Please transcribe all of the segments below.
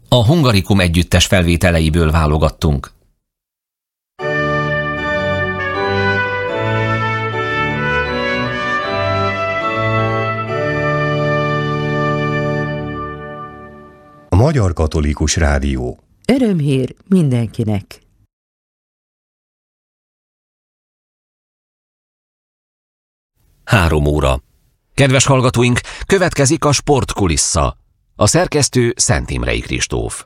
A Hungarikum együttes felvételeiből válogattunk. A Magyar Katolikus Rádió. Örömhír mindenkinek! 3 óra. Kedves hallgatóink, következik a Sportkulissza. A szerkesztő Szent Imrei Kristóf.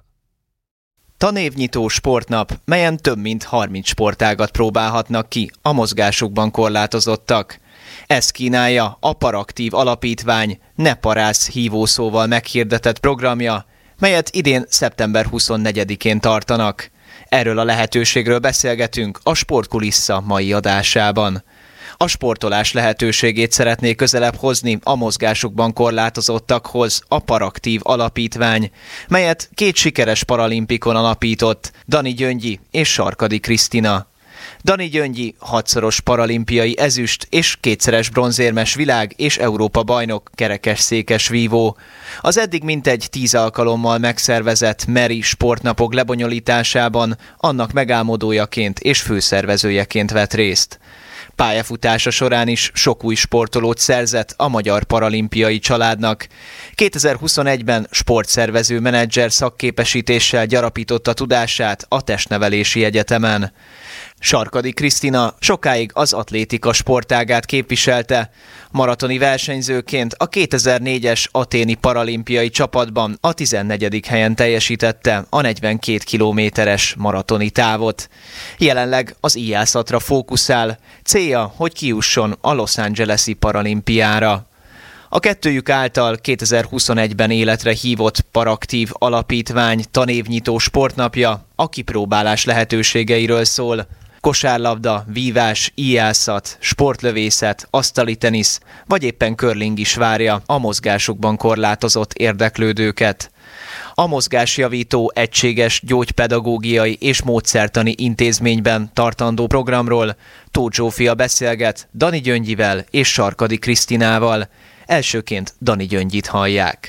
Tanévnyitó sportnap, melyen több mint 30 sportágat próbálhatnak ki a mozgásukban korlátozottak. Ez kínálja a Paraktív Alapítvány Ne parász hívószóval meghirdetett programja, melyet idén szeptember 24-én tartanak. Erről a lehetőségről beszélgetünk a Sportkulissza mai adásában. A sportolás lehetőségét szeretné közelebb hozni a mozgásukban korlátozottakhoz a Paraktív Alapítvány, melyet 2 sikeres paralimpikon alapított, Dani Gyöngyi és Sarkadi Krisztina. Dani Gyöngyi 6-szoros paralimpiai ezüst és 2-szeres bronzérmes világ és Európa bajnok kerekesszékes vívó. Az eddig mintegy 10 alkalommal megszervezett MERI sportnapok lebonyolításában annak megálmodójaként és főszervezőjeként vett részt. Pályafutása során is sok új sportolót szerzett a magyar paralimpiai családnak. 2021-ben sportszervező menedzser szakképesítéssel gyarapította tudását a Testnevelési Egyetemen. Sarkadi Krisztina sokáig az atlétika sportágát képviselte. Maratoni versenyzőként a 2004-es athéni paralimpiai csapatban a 14. helyen teljesítette a 42 kilométeres maratoni távot. Jelenleg az íjászatra fókuszál, célja, hogy kijusson a Los Angeles-i paralimpiára. A kettőjük által 2021-ben életre hívott Paraktív Alapítvány tanévnyitó sportnapja a kipróbálás lehetőségeiről szól. Kosárlabda, vívás, íjászat, sportlövészet, asztali tenisz, vagy éppen curling is várja a mozgásukban korlátozott érdeklődőket. A mozgásjavító egységes gyógypedagógiai és módszertani intézményben tartandó programról Tóth Zsófia beszélget Dani Gyöngyivel és Sarkadi Krisztinával. Elsőként Dani Gyöngyit hallják.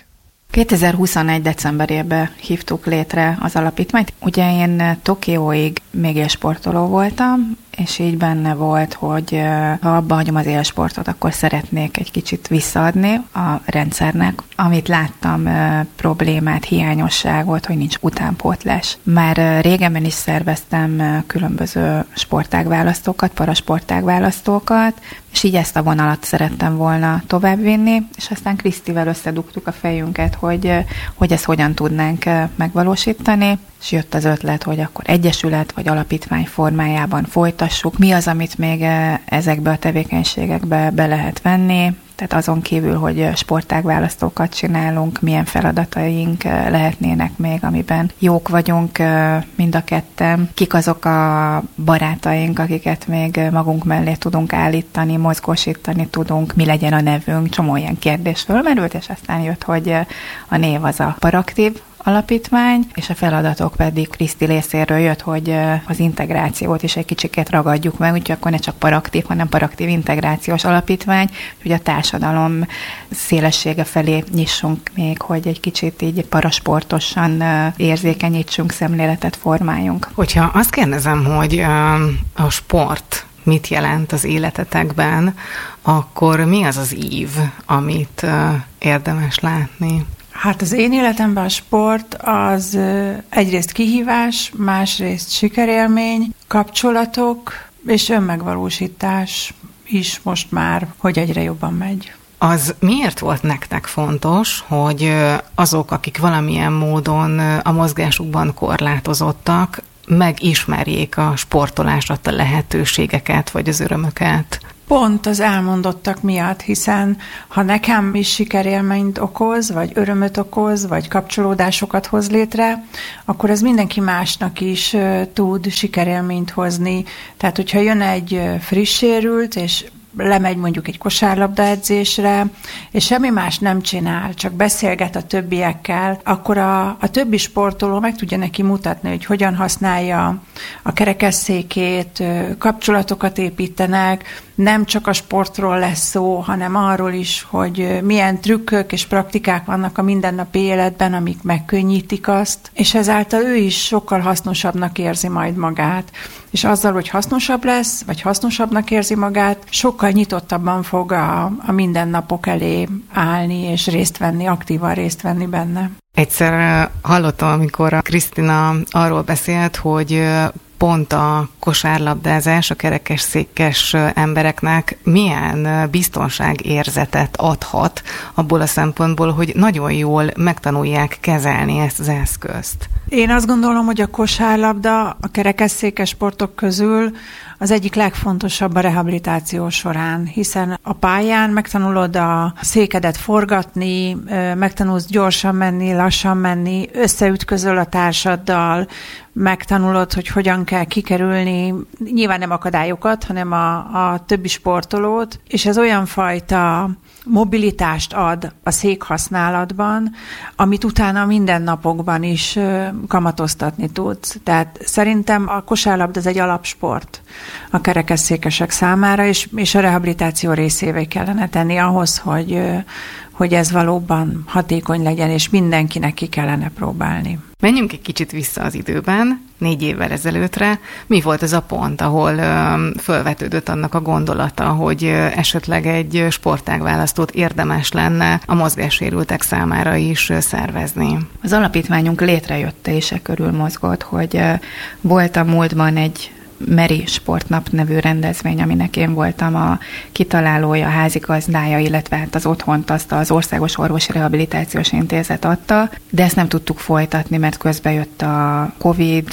2021. decemberében hívtuk létre az alapítványt. Ugye én Tokióig még élsportoló voltam, és így benne volt, hogy ha abba hagyom az élsportot, akkor szeretnék egy kicsit visszaadni a rendszernek. Amit láttam problémát, hiányosságot, hogy nincs utánpótlás. Már régebben is szerveztem különböző sportágválasztókat, parasportágválasztókat, és így ezt a vonalat szerettem volna továbbvinni, és aztán Krisztivel összedugtuk a fejünket, hogy ezt hogyan tudnánk megvalósítani, és jött az ötlet, hogy akkor egyesület vagy alapítvány formájában folytassuk. Mi az, amit még ezekbe a tevékenységekbe be lehet venni, tehát azon kívül, hogy sportágválasztókat csinálunk, milyen feladataink lehetnének még, amiben jók vagyunk mind a ketten. Kik azok a barátaink, akiket még magunk mellé tudunk állítani, mozgósítani tudunk, mi legyen a nevünk, csomó ilyen kérdés fölmerült, és aztán jött, hogy a név az a Paraktív Alapítvány, és a feladatok pedig Kriszti részéről jött, hogy az integrációt is egy kicsikét ragadjuk meg, úgyhogy akkor ne csak paraktív, hanem paraktív integrációs alapítvány, hogy a társadalom szélessége felé nyissunk még, hogy egy kicsit így parasportosan érzékenyítsünk, szemléletet formáljunk. Hogyha azt kérdezem, hogy a sport mit jelent az életetekben, akkor mi az az ív, amit érdemes látni? Hát az én életemben a sport az egyrészt kihívás, másrészt sikerélmény, kapcsolatok és önmegvalósítás is most már, hogy egyre jobban megy. Az miért volt nektek fontos, hogy azok, akik valamilyen módon a mozgásukban korlátozottak, megismerjék a sportolás adta lehetőségeket, vagy az örömöket? Pont az elmondottak miatt, hiszen ha nekem is sikerélményt okoz, vagy örömöt okoz, vagy kapcsolódásokat hoz létre, akkor ez mindenki másnak is tud sikerélményt hozni. Tehát, hogyha jön egy friss sérült, és lemegy mondjuk egy kosárlabda edzésre, és semmi más nem csinál, csak beszélget a többiekkel, akkor a többi sportoló meg tudja neki mutatni, hogy hogyan használja a kerekesszékét, kapcsolatokat építenek, nem csak a sportról lesz szó, hanem arról is, hogy milyen trükkök és praktikák vannak a mindennapi életben, amik megkönnyítik azt, és ezáltal ő is sokkal hasznosabbnak érzi majd magát. És azzal, hogy hasznosabb lesz, vagy hasznosabbnak érzi magát, sokkal nyitottabban fog a mindennapok elé állni, és aktívan részt venni benne. Egyszer hallottam, amikor a Krisztina arról beszélt, hogy pont a kosárlabdázás a kerekesszékes embereknek milyen biztonságérzetet adhat abból a szempontból, hogy nagyon jól megtanulják kezelni ezt az eszközt. Én azt gondolom, hogy a kosárlabda a kerekesszékes sportok közül az egyik legfontosabb a rehabilitáció során, hiszen a pályán megtanulod a székedet forgatni, megtanulsz gyorsan menni, lassan menni, összeütközöl a társaddal, megtanulod, hogy hogyan kell kikerülni, nyilván nem akadályokat, hanem a többi sportolót, és ez olyan fajta mobilitást ad a székhasználatban, amit utána a mindennapokban is kamatoztatni tudsz. Tehát szerintem a kosárlabda az egy alapsport a kerekesszékesek számára, és a rehabilitáció részévé kellene tenni ahhoz, hogy ez valóban hatékony legyen, és mindenkinek ki kellene próbálni. Menjünk egy kicsit vissza az időben, 4 évvel ezelőttre. Mi volt ez a pont, ahol fölvetődött annak a gondolata, hogy esetleg egy sportágválasztót érdemes lenne a mozgássérültek számára is szervezni? Az alapítványunk létrejötte, és körül mozgott, hogy volt a múltban egy Meri Sportnap nevű rendezvény, aminek én voltam a kitalálója, házigazdája, illetve hát az otthont azt az Országos Orvosi Rehabilitációs Intézet adta, de ezt nem tudtuk folytatni, mert közben jött a Covid,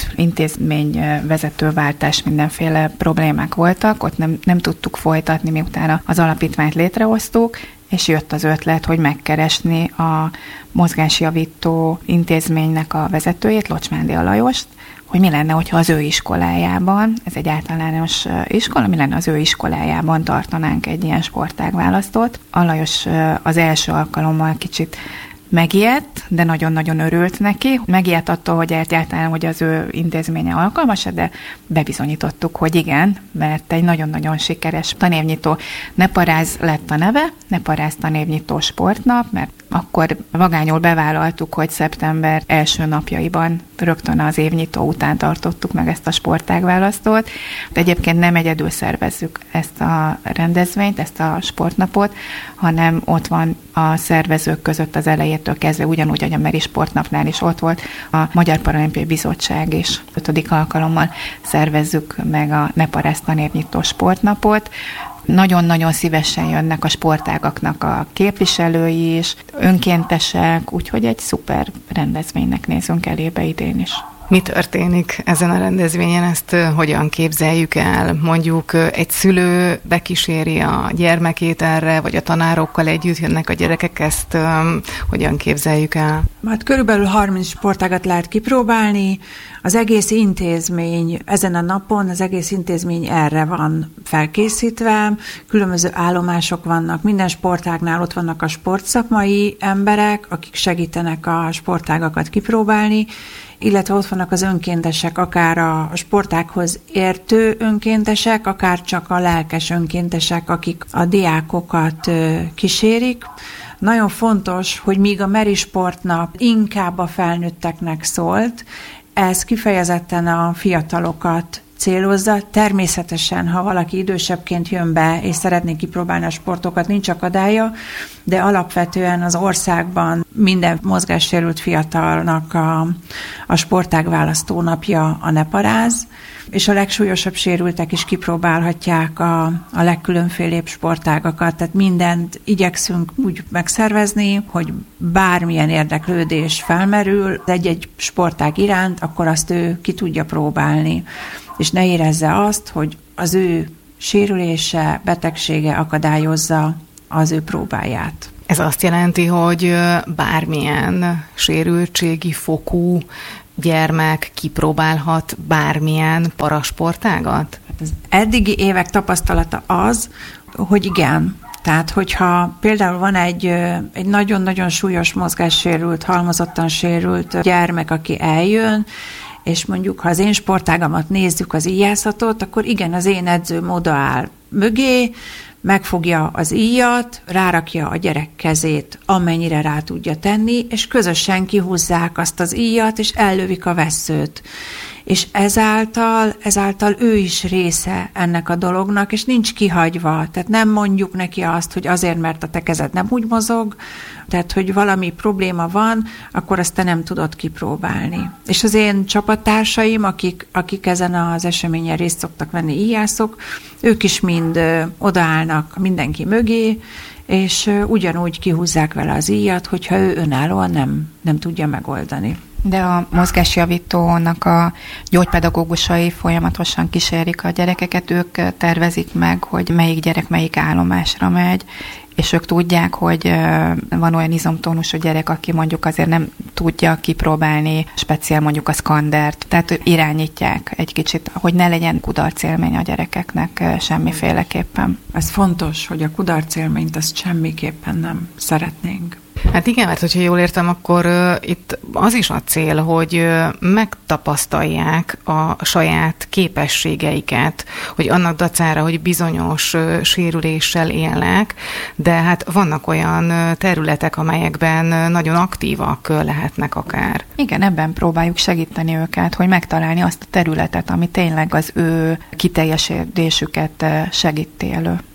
intézményvezetőváltás, mindenféle problémák voltak, ott nem tudtuk folytatni, miután az alapítványt létrehoztuk, és jött az ötlet, hogy megkeresni a mozgásjavító intézménynek a vezetőjét, Locsmándi Alajost, hogy mi lenne, hogyha az ő iskolájában, ez egy általános iskola, mi lenne az ő iskolájában tartanánk egy ilyen sportágválasztót. Alajos az első alkalommal kicsit megijedt, de nagyon-nagyon örült neki. Megijedt attól, hogy egyáltalán, hogy az ő intézménye alkalmas, de bebizonyítottuk, hogy igen, mert egy nagyon-nagyon sikeres tanévnyitó Neparáz lett a neve, Neparáz tanévnyitó sportnap, mert akkor vagányul bevállaltuk, hogy szeptember első napjaiban rögtön az évnyitó után tartottuk meg ezt a sportágválasztót. De egyébként nem egyedül szervezzük ezt a rendezvényt, ezt a sportnapot, hanem ott van a szervezők között az elejétől kezdve, ugyanúgy, hogy a Meri Sportnapnál is ott volt a Magyar Paralimpiai Bizottság is. 5. alkalommal szervezzük meg a Neparáz tanévnyitó sportnapot. Nagyon-nagyon szívesen jönnek a sportágaknak a képviselői is, önkéntesek, úgyhogy egy szuper rendezvénynek nézünk elébe idén is. Mi történik ezen a rendezvényen, ezt hogyan képzeljük el? Mondjuk egy szülő bekíséri a gyermekét erre, vagy a tanárokkal együtt jönnek a gyerekek, ezt hogyan képzeljük el? Hát körülbelül 30 sportágat lehet kipróbálni. Az egész intézmény ezen a napon, az egész intézmény erre van felkészítve. Különböző állomások vannak. Minden sportágnál ott vannak a sportszakmai emberek, akik segítenek a sportágakat kipróbálni, illetve ott vannak az önkéntesek, akár a sportághoz értő önkéntesek, akár csak a lelkes önkéntesek, akik a diákokat kísérik. Nagyon fontos, hogy míg a Meri Sportnap inkább a felnőtteknek szólt, ez kifejezetten a fiatalokat célozza. Természetesen, ha valaki idősebbként jön be, és szeretné kipróbálni a sportokat, nincs akadálya, de alapvetően az országban minden mozgássérült fiatalnak a sportágválasztó napja a Neparáz, és a legsúlyosabb sérültek is kipróbálhatják a legkülönfélébb sportágakat, tehát mindent igyekszünk úgy megszervezni, hogy bármilyen érdeklődés felmerül egy-egy sportág iránt, akkor azt ő ki tudja próbálni, és ne érezze azt, hogy az ő sérülése, betegsége akadályozza az ő próbáját. Ez azt jelenti, hogy bármilyen sérültségi fokú gyermek kipróbálhat bármilyen parasportágat? Az eddigi évek tapasztalata az, hogy igen. Tehát, hogyha például van egy nagyon-nagyon súlyos mozgássérült, halmozottan sérült gyermek, aki eljön, és mondjuk, ha az én sportágamat nézzük, az íjászatot, akkor igen, az én edzőm odaáll mögé, megfogja az íjat, rárakja a gyerek kezét, amennyire rá tudja tenni, és közösen kihúzzák azt az íjat, és ellövik a vesszőt. És ezáltal ő is része ennek a dolognak, és nincs kihagyva. Tehát nem mondjuk neki azt, hogy azért, mert a te kezed nem úgy mozog, tehát, hogy valami probléma van, akkor azt te nem tudod kipróbálni. És az én csapattársaim, akik ezen az eseményen részt szoktak venni, íjászok, ők is mind odaállnak mindenki mögé, és ugyanúgy kihúzzák vele az íjat, hogyha ő önállóan nem tudja megoldani. De a mozgásjavítónak a gyógypedagógusai folyamatosan kísérik a gyerekeket, ők tervezik meg, hogy melyik gyerek melyik állomásra megy, és ők tudják, hogy van olyan izomtónusú gyerek, aki mondjuk azért nem tudja kipróbálni speciál mondjuk a szkandert, tehát irányítják egy kicsit, hogy ne legyen kudarcélmény a gyerekeknek semmiféleképpen. Ez fontos, hogy a kudarcélményt azt semmiképpen nem szeretnénk. Hát igen, mert hogyha jól értem, akkor itt az is a cél, hogy megtapasztalják a saját képességeiket, hogy annak dacára, hogy bizonyos sérüléssel élnek, de hát vannak olyan területek, amelyekben nagyon aktívak lehetnek akár. Igen, ebben próbáljuk segíteni őket, hogy megtalálni azt a területet, ami tényleg az ő kiteljesedésüket segíti elő.